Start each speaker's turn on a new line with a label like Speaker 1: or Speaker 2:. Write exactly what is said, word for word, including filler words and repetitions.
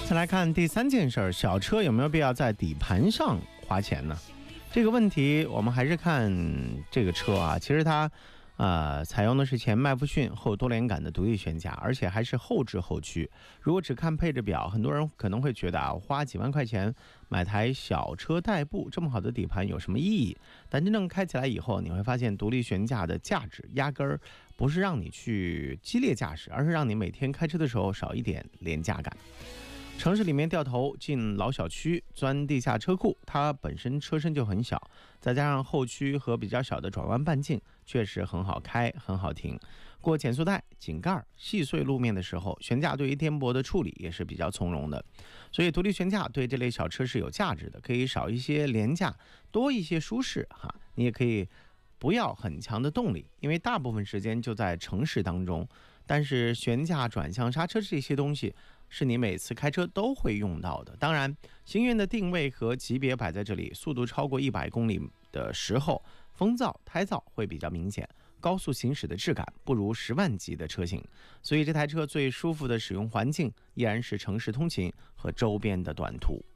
Speaker 1: 再来看第三件事儿，小车有没有必要在底盘上花钱呢？这个问题我们还是看这个车啊，其实它呃，采用的是前麦弗逊后多连杆的独立悬架，而且还是后置后驱。如果只看配置表，很多人可能会觉得啊，花几万块钱买台小车代步，这么好的底盘有什么意义？但真正开起来以后，你会发现独立悬架的价值压根儿不是让你去激烈驾驶，而是让你每天开车的时候少一点廉价感。城市里面掉头进老小区，钻地下车库，它本身车身就很小，再加上后驱和比较小的转弯半径，确实很好开，很好停。过减速带、井盖、细碎路面的时候，悬架对于颠簸的处理也是比较从容的。所以独立悬架对这类小车是有价值的，可以少一些廉价，多一些舒适哈。你也可以不要很强的动力，因为大部分时间就在城市当中。但是悬架、转向、刹车这些东西是你每次开车都会用到的。当然，星越的定位和级别摆在这里，速度超过一百公里的时候，风噪、胎噪会比较明显，高速行驶的质感不如十万级的车型。所以这台车最舒服的使用环境依然是城市通勤和周边的短途。